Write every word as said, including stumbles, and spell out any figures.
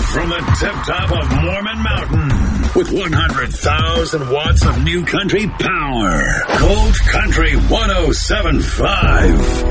from the tip-top of Mormon Mountain with one hundred thousand watts of new country power. Gold Country one oh seven point five.